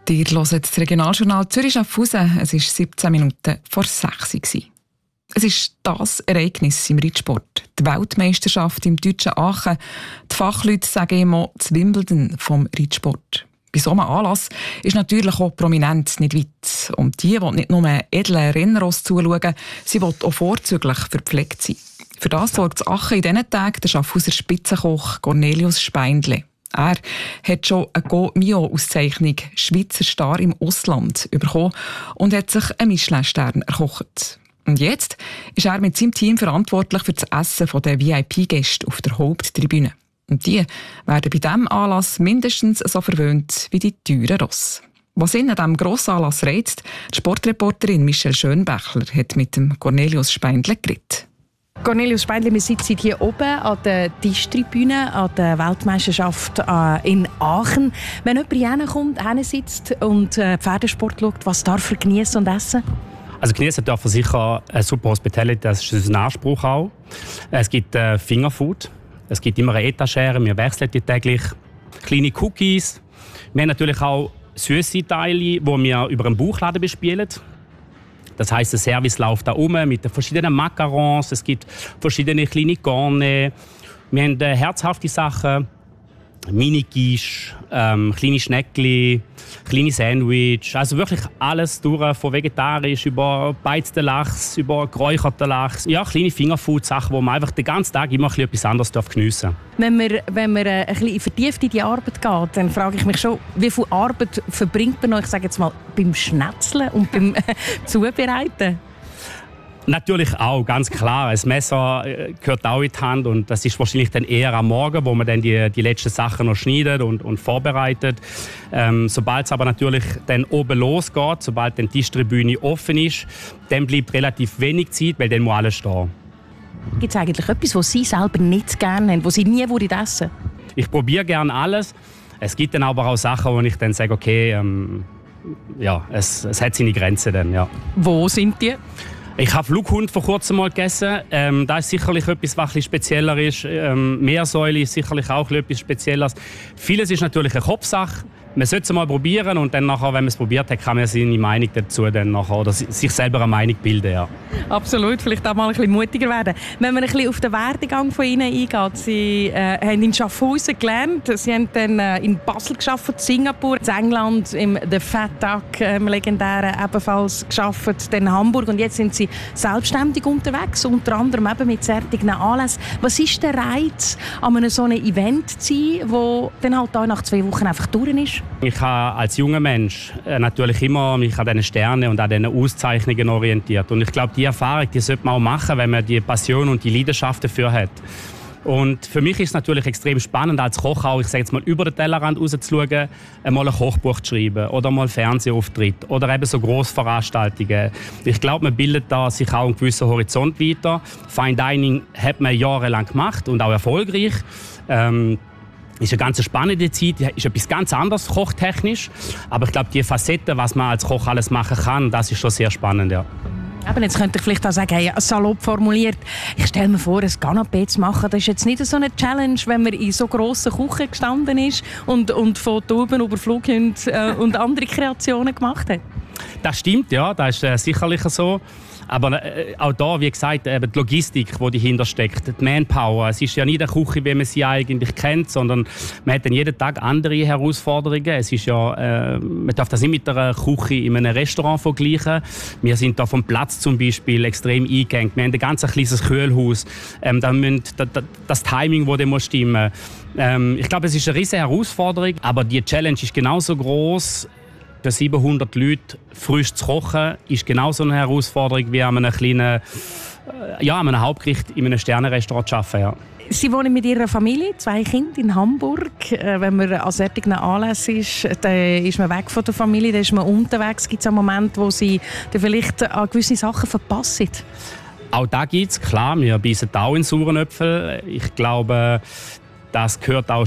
Ihr hört das Regionaljournal Zürich-Schaffhausen. Es war 17 Minuten vor 6 Uhr. Es ist das Ereignis im Reitsport. Die Weltmeisterschaft im deutschen Aachen. Die Fachleute sagen immer das Wimbledon vom Reitsport. Bei so einem Anlass ist natürlich auch Prominenz nicht weit. Und die will nicht nur edlen Rennross zuschauen, sie will auch vorzüglich verpflegt sein. Für das sorgt das Aachen in diesen Tagen der Schaffhauser Spitzenkoch Cornelius Speindle. Er hat schon eine Go-Mio-Auszeichnung «Schweizer Star im Ausland» bekommen und hat sich einen Michelin-Stern erkocht. Und jetzt ist er mit seinem Team verantwortlich für das Essen der VIP-Gäste auf der Haupttribüne. Und die werden bei diesem Anlass mindestens so verwöhnt wie die teuren Rosse. Was ihn an diesem Grossanlass reizt, die Sportreporterin Michelle Schönbächler hat mit dem Cornelius Speindle geredet. Cornelius Speindle, wir sitzen hier oben an der Tischtribüne an der Weltmeisterschaft in Aachen. Wenn jemand herkommt, hinsitzt und Pferdesport schaut, was darf er genießen und essen? Also genießen dürfen sicher eine super Hospitality, das ist unser Anspruch auch. Es gibt Fingerfood, es gibt immer eine Etagere, wir wechseln die täglich. Kleine Cookies. Wir haben natürlich auch süße Teile, die wir über einen Bauchladen bespielen. Das heisst, der Service läuft da mit den verschiedenen Macarons, es gibt verschiedene kleine Corne. Wir haben herzhafte Sachen, Mini-Quiche, kleine Schneckli, kleine Sandwich. Also wirklich alles durch, von vegetarisch über beizten Lachs, über geräucherten Lachs. Ja, kleine Fingerfood-Sachen, wo man einfach den ganzen Tag immer etwas anderes geniessen darf. Wenn man ein bisschen vertieft in die Arbeit geht, dann frage ich mich schon, wie viel Arbeit verbringt man noch, ich sage jetzt mal, beim Schnetzeln und beim Zubereiten? Natürlich auch, ganz klar. Ein Messer gehört auch in die Hand und das ist wahrscheinlich dann eher am Morgen, wo man dann die letzten Sachen noch schneidet und vorbereitet. Sobald es aber natürlich dann oben losgeht, sobald die Tischtribüne offen ist, dann bleibt relativ wenig Zeit, weil dann muss alles stehen. Gibt es eigentlich etwas, was Sie selber nicht gerne haben, was Sie nie essen würden? Ich probiere gerne alles. Es gibt dann aber auch Sachen, wo ich dann sage, okay, es hat seine Grenzen dann, ja. Wo sind die? Ich habe Flughund vor kurzem mal gegessen. Das ist sicherlich etwas, was etwas spezieller ist. Meersäule ist sicherlich auch etwas Spezielles. Vieles ist natürlich eine Kopfsache. Man sollte es mal probieren und dann nachher, wenn man es probiert hat, kann man seine Meinung dazu dann nachher, oder sich selber eine Meinung bilden. Ja. Absolut, vielleicht auch mal ein bisschen mutiger werden. Wenn man ein bisschen auf den Werdegang von Ihnen eingeht, Sie haben in Schaffhausen gelernt, Sie haben dann in Basel gearbeitet, Singapur, in England im The Fat Duck, legendären, ebenfalls gearbeitet, dann Hamburg und jetzt sind Sie selbstständig unterwegs, unter anderem eben mit solchen Anlässen. Was ist der Reiz, an einem so einem Event zu sein, wo dann halt auch nach 2 Wochen einfach durch ist? Ich habe als junger Mensch natürlich immer mich an diesen Sternen und an diesen Auszeichnungen orientiert. Und ich glaube, die Erfahrung, die sollte man auch machen, wenn man die Passion und die Leidenschaft dafür hat. Und für mich ist es natürlich extrem spannend, als Koch auch, ich sage jetzt mal, über den Tellerrand rauszuschauen, einmal ein Kochbuch zu schreiben oder mal Fernsehauftritt oder eben so Grossveranstaltungen. Ich glaube, man bildet da sich auch einen gewissen Horizont weiter. Fine Dining hat man jahrelang gemacht und auch erfolgreich. Ist eine ganz spannende Zeit, ist etwas ganz anderes kochtechnisch. Aber ich glaube, die Facetten, was man als Koch alles machen kann, das ist schon sehr spannend, ja. Aber jetzt könnte ich vielleicht auch sagen, hey, salopp formuliert, ich stelle mir vor, ein Canapé zu machen, das ist jetzt nicht so eine Challenge, wenn man in so grossen Küchen gestanden ist und von Tauben über Flughunde und andere Kreationen gemacht hat. Das stimmt, ja, das ist sicherlich so. Aber auch da, wie gesagt, eben die Logistik, die dahinter steckt, die Manpower. Es ist ja nicht eine Küche, wie man sie eigentlich kennt, sondern man hat dann jeden Tag andere Herausforderungen. Es ist ja, man darf das nicht mit einer Küche in einem Restaurant vergleichen. Wir sind da vom Platz zum Beispiel extrem eingegangen. Wir haben ein ganz kleines Kühlhaus. Das Timing, das muss stimmen. Ich glaube, es ist eine riesige Herausforderung, aber die Challenge ist genauso groß. Für 700 Leute frisch zu kochen, ist genauso eine Herausforderung wie an einem kleinen, an einem Hauptgericht in einem Sternenrestaurant zu arbeiten. Ja. Sie wohnen mit Ihrer Familie, 2 Kinder in Hamburg. Wenn man an solchen Anlässen ist, dann ist man weg von der Familie, dann ist man unterwegs. Gibt es einen Moment, wo Sie vielleicht an gewisse Sachen verpassen? Auch da gibt es, klar, wir beißen auch in sauren Äpfel. Ich glaube, das gehört auch